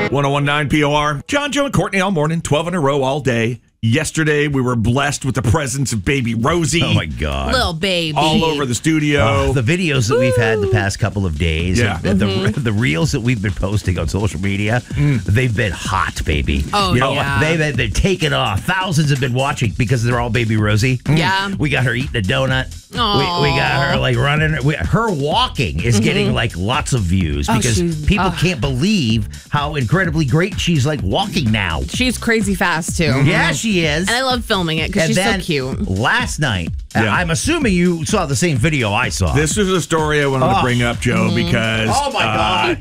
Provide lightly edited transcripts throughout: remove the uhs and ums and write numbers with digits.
1019 POR. John, Joe, and Courtney all morning, 12 in a row all day. Yesterday, we were blessed with the presence of baby Rosie. Oh, my God. Little baby. All over the studio. The videos that we've had the past couple of days, Yeah. the reels that we've been posting on social media, they've been hot, baby. Oh, yeah. They've been taken off. Thousands have been watching because they're all baby Rosie. Yeah. We got her eating a donut. We Aw. got her like running. Her walking is getting like lots of views because people can't believe how incredibly great she's like walking now. She's crazy fast, too. Yeah, she is. And I love filming it because she's so cute. Last night, Yeah. I'm assuming you saw the same video I saw. This is a story I wanted to bring up, Joe, because Oh, my God.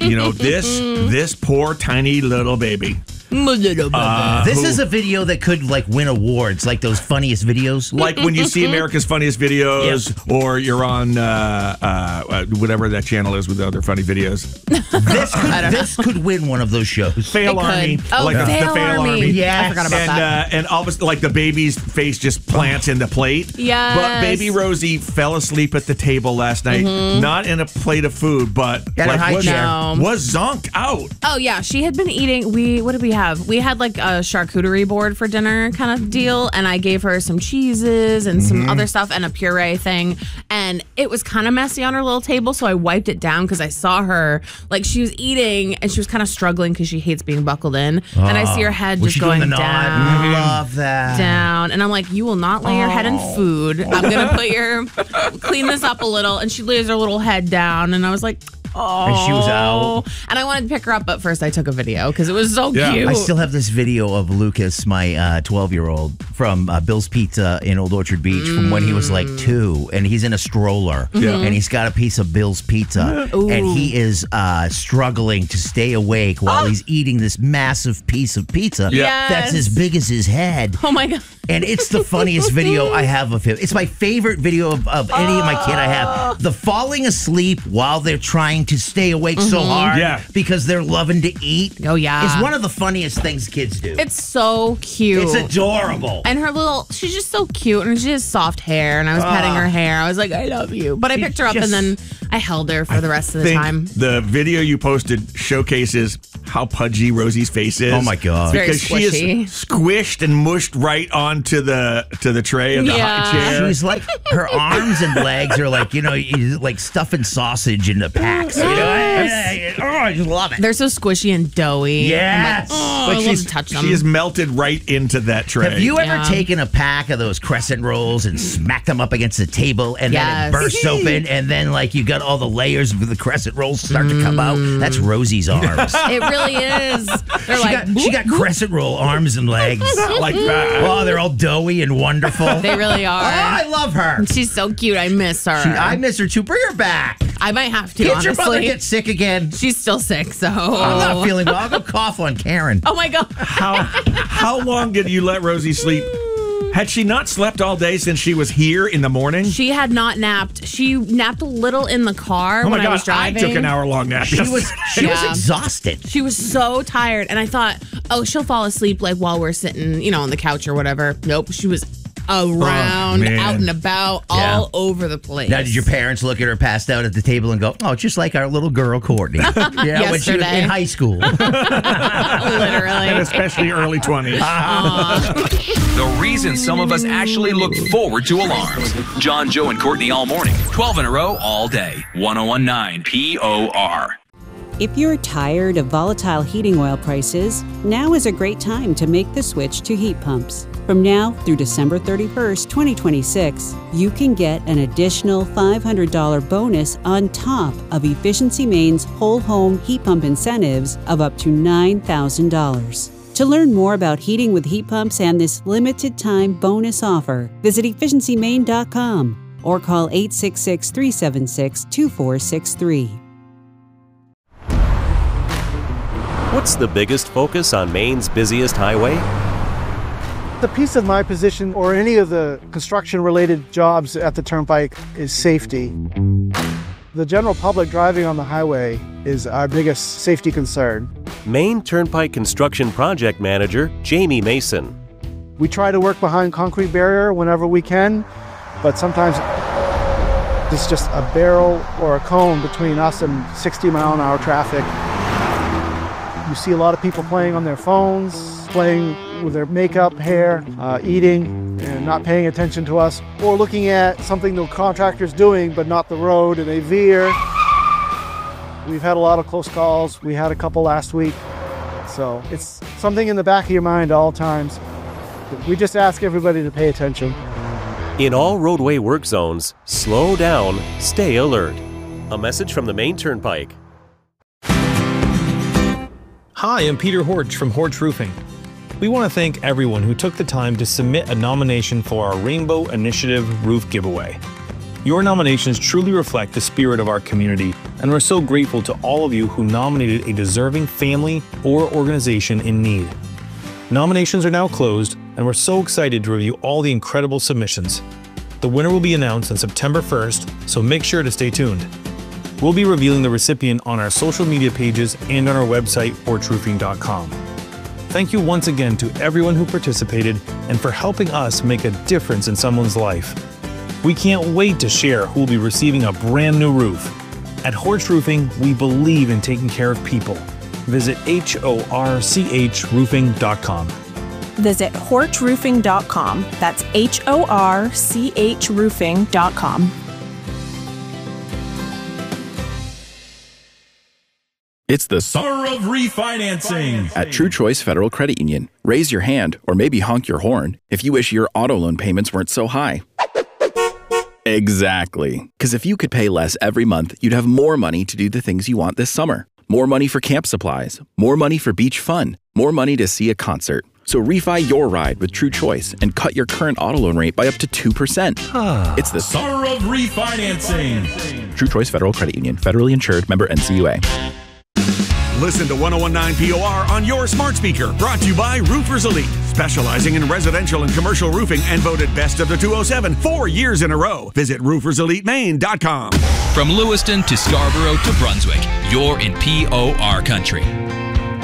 This poor tiny little baby. This is a video that could like win awards, like those funniest videos. Like when you see America's Funniest Videos, or you're on whatever that channel is with the other funny videos. This could win one of those shows. Fail It could. Army. Oh, like the Fail Fail Army. Army. Yes. I forgot about that. And all of a sudden, like the baby's face just plants in the plate. Yes. But baby Rosie fell asleep at the table last night, not in a plate of food, but At her high was, chair. was zonked out. Oh, yeah. She had been eating. What did we have? We had like a charcuterie board for dinner kind of deal. And I gave her some cheeses and some other stuff and a puree thing. And it was kind of messy on her little table. So I wiped it down because I saw her like she was eating and she was kind of struggling because she hates being buckled in. And I see her head Was just she doing going the nod? down. Love that. Down, and I'm like, you will not lay your head in food. I'm gonna clean this up a little. And she lays her little head down, and I was like, oh. And she was out. And I wanted to pick her up, but first I took a video because it was so Yeah. cute. I still have this video of Lucas, my 12-year-old, from Bill's Pizza in Old Orchard Beach from when he was like 2, and he's in a stroller, and he's got a piece of Bill's Pizza, and he is struggling to stay awake while he's eating this massive piece of pizza Yes. that's as big as his head. Oh my god. And it's the funniest video I have of him. It's my favorite video of any of my kid I have. The falling asleep while they're trying to stay awake so hard because they're loving to eat. Oh, yeah. Is one of the funniest things kids do. It's so cute. It's adorable. And she's just so cute, and she has soft hair, and I was petting her hair. I was like, I love you. But I picked her up, and then I held her for the rest of the time. The video you posted showcases how pudgy Rosie's face is. Oh, my God. Very Because she squishy. is squished and mushed right onto the tray of the high chair. She's like, her arms and legs are like, like stuffing sausage into packs. I just love it. They're so squishy and doughy. Yes. I'm like, I love to touch them. She is melted right into that tray. Have you ever Yeah. taken a pack of those crescent rolls and smacked them up against the table and then Yes. it bursts open and then like you got all the layers of the crescent rolls start to come out? That's Rosie's arms. It really is. They're She got crescent roll arms and legs. like that? Oh, they're all doughy and wonderful. They really are. Oh, I love her. She's so cute. I miss her. I miss her too. Bring her back. I might have to, Can't your mother honestly. get sick again? She's still sick, so. I'm not feeling well. I'll go cough on Karen. Oh my God. How long did you let Rosie sleep? Had she not slept all day since she was here in the morning? She had not napped. She napped a little in the car Oh my when I was God, I driving. took an hour-long nap. She was Yeah. exhausted. She was so tired, and I thought, oh, she'll fall asleep like while we're sitting, on the couch or whatever. Nope, she was around, man. out and about, all over the place. Now, did your parents look at her passed out at the table and go, "Oh, just like our little girl Courtney"? When she was Yesterday. in high school. And Literally. especially early 20s. The reason some of us actually look forward to alarms. John, Joe, and Courtney all morning. 12 in a row all day. 1019 POR. If you're tired of volatile heating oil prices, now is a great time to make the switch to heat pumps. From now through December 31st, 2026, you can get an additional $500 bonus on top of Efficiency Maine's whole home heat pump incentives of up to $9,000. To learn more about heating with heat pumps and this limited time bonus offer, visit efficiencymaine.com or call 866-376-2463. What's the biggest focus on Maine's busiest highway? The piece of my position or any of the construction-related jobs at the Turnpike is safety. The general public driving on the highway is our biggest safety concern. Maine Turnpike Construction Project Manager Jamie Mason. We try to work behind concrete barrier whenever we can, but sometimes it's just a barrel or a cone between us and 60-mile-an-hour traffic. You You see a lot of people playing on their phones, playing with their makeup, hair, eating, and not paying attention to us, or looking at something the contractor's doing but not the road, and they veer. We've had a lot of close calls. We had a couple last week. So it's something in the back of your mind all times. We just ask everybody to pay attention. In all roadway work zones, slow down, stay alert. A message from the Maine Turnpike. Hi, I'm Peter Horch from Horch Roofing. We want to thank everyone who took the time to submit a nomination for our Rainbow Initiative Roof Giveaway. Your nominations truly reflect the spirit of our community, and we're so grateful to all of you who nominated a deserving family or organization in need. Nominations are now closed, and we're so excited to review all the incredible submissions. The winner will be announced on September 1st, so make sure to stay tuned. We'll be revealing the recipient on our social media pages and on our website, horchroofing.com. Thank you once again to everyone who participated and for helping us make a difference in someone's life. We can't wait to share who will be receiving a brand new roof. At Horch Roofing, we believe in taking care of people. Visit horchroofing.com. Visit horchroofing.com. That's horchroofing.com. It's the Summer of Refinancing at True Choice Federal Credit Union. Raise your hand or maybe honk your horn if you wish your auto loan payments weren't so high. Exactly. Because if you could pay less every month, you'd have more money to do the things you want this summer. More money for camp supplies, more money for beach fun, more money to see a concert. So refi your ride with True Choice and cut your current auto loan rate by up to 2%. It's the Summer of Refinancing. True Choice Federal Credit Union, federally insured, member NCUA. Listen to 1019 POR on your smart speaker. Brought to you by Roofers Elite, specializing in residential and commercial roofing and voted best of the 207 4 years in a row. Visit rooferselitemaine.com. From Lewiston to Scarborough to Brunswick, you're in POR country.